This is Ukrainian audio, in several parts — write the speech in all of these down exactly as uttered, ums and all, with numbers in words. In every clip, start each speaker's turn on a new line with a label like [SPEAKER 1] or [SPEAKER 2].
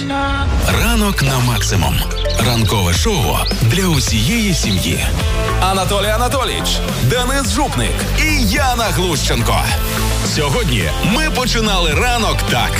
[SPEAKER 1] Ранок на максимум. Ранкове шоу для усієї сім'ї. Анатолій Анатолійович, Денис Жупник і Яна Глущенко. Сьогодні ми починали ранок так.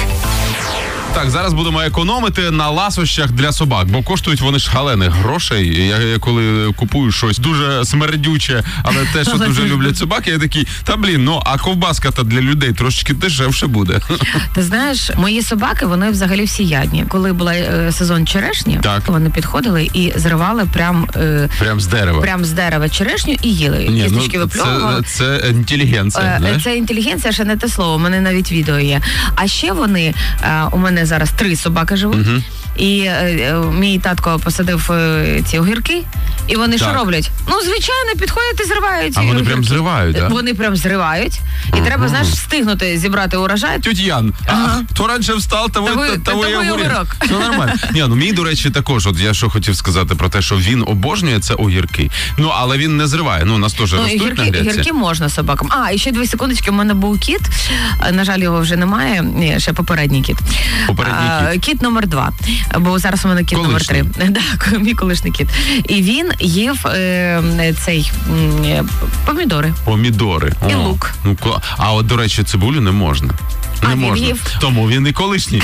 [SPEAKER 2] Так, зараз будемо економити на ласощах для собак, бо коштують вони шалених грошей. Я коли купую щось дуже смердюче, але те, що дуже люблять собаки, я такий, та блін, ну а ковбаска-то для людей трошки дешевше буде.
[SPEAKER 3] Ти знаєш, мої собаки, вони взагалі всі ядні. Коли був е, сезон черешні, так. вони підходили і зривали прям... Е,
[SPEAKER 2] прям з дерева.
[SPEAKER 3] Прям з дерева черешню і їли.
[SPEAKER 2] Ні,
[SPEAKER 3] кісточки
[SPEAKER 2] ну,
[SPEAKER 3] випльовували.
[SPEAKER 2] Це, це інтелігенція,
[SPEAKER 3] е, Це інтелігенція, ще не те слово, у мене навіть відео є. А ще вони, е, у мене зараз три собаки живуть, угу. і е, мій татко посадив е, ці огірки, і вони так. що роблять? Ну, звичайно, підходять і зривають.
[SPEAKER 2] А вони огірки. Прям зривають, так? Да?
[SPEAKER 3] Вони прям зривають, і uh-huh. треба, знаєш, встигнути зібрати урожай.
[SPEAKER 2] Тють Ян, ага. а, хто раніше встав, того, того, того
[SPEAKER 3] є огірок.
[SPEAKER 2] Все нормально. Ні, ну мій, до речі, також, от я що хотів сказати про те, що він обожнює, це огірки. Ну, але він не зриває, ну, у нас теж ну, ростуть
[SPEAKER 3] огірки,
[SPEAKER 2] на грядці.
[SPEAKER 3] Огірки можна собакам. А, і ще дві секундочки, у мене був кіт, на жаль, його вже немає, ні, ще попередній кіт.
[SPEAKER 2] Попередній
[SPEAKER 3] а,
[SPEAKER 2] кіт.
[SPEAKER 3] Кіт номер два, бо зараз у мене кіт
[SPEAKER 2] колишній.
[SPEAKER 3] номер три. Так, мій колишній кіт. І він їв е, цей е, помідори.
[SPEAKER 2] Помідори.
[SPEAKER 3] І
[SPEAKER 2] О.
[SPEAKER 3] лук.
[SPEAKER 2] Ну, а от, до речі, цибулю не можна. Не
[SPEAKER 3] а
[SPEAKER 2] можна.
[SPEAKER 3] Їв.
[SPEAKER 2] Тому він і колишній.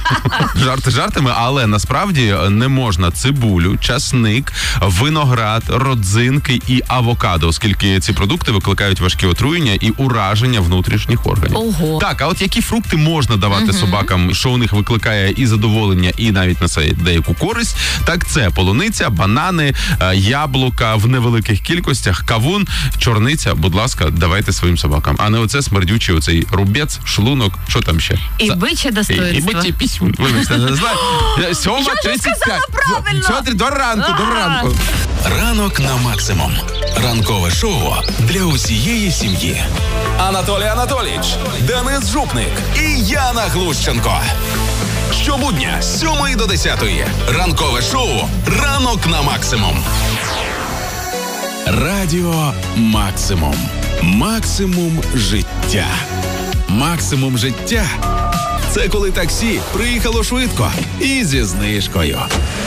[SPEAKER 2] Жарти жартами, але насправді не можна цибулю, часник, виноград, родзинки і авокадо, оскільки ці продукти викликають важкі отруєння і ураження внутрішніх органів.
[SPEAKER 3] Ого.
[SPEAKER 2] Так, а от які фрукти можна давати угу. собакам, що у них викликає і задоволення, і навіть несе деяку користь, так це полуниця, банани, яблука в невеликих кількостях, кавун, чорниця, будь ласка, давайте своїм собакам. А не оце смердючий оцей рубець, шлунок, що там ще?
[SPEAKER 3] І За... биче достоинство.
[SPEAKER 2] І, і биче пісюн. Вибачте, не знаю. сьома тридцять п'ять. Сьогодні до ранку, до ранку.
[SPEAKER 1] Ранок на максимум. Ранкове шоу для усієї сім'ї. Анатолій Анатолійович, Денис Жупник і Яна Глущенко. Щобудня з сьомої до десятої. Ранкове шоу «Ранок на максимум». Радіо Максимум. Максимум життя. Максимум життя – це коли таксі приїхало швидко і зі знижкою.